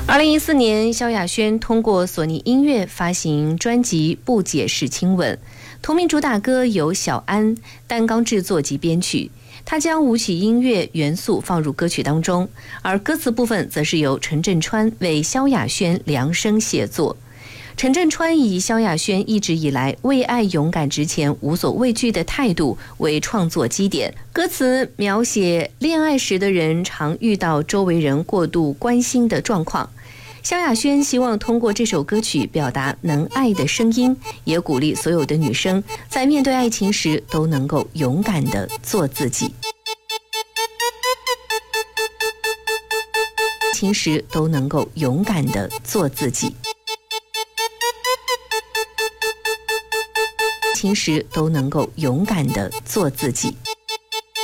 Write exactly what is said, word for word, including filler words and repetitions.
二零一四年，萧亚轩通过索尼音乐发行专辑《不解释亲吻》，同名主打歌由小安担纲制作及编曲。他将舞曲音乐元素放入歌曲当中，而歌词部分则是由陈振川为萧亚轩量身写作。陈振川以萧亚轩一直以来为爱勇敢直前、无所畏惧的态度为创作基点，歌词描写恋爱时的人常遇到周围人过度关心的状况。萧亚轩希望通过这首歌曲表达能爱的声音，也鼓励所有的女生在面对爱情时都能够勇敢地做自己。情时都能够勇敢地做自己。情时都能够勇敢地做自己。